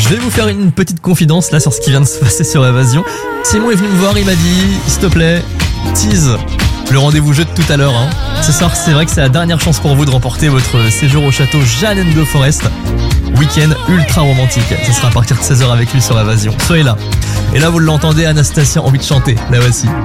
Je vais vous faire une petite confidence là sur ce qui vient de se passer sur Évasion. Simon est venu me voir, il m'a dit, s'il te plaît, tease le rendez-vous jeu de tout à l'heure. Ce soir, c'est vrai que c'est la dernière chance pour vous de remporter votre séjour au château Jeanne de Forest. Week-end ultra romantique. Ce sera à partir de 16h avec lui sur Évasion. Soyez là. Et là, vous l'entendez, Anastasia, envie de chanter. La voici.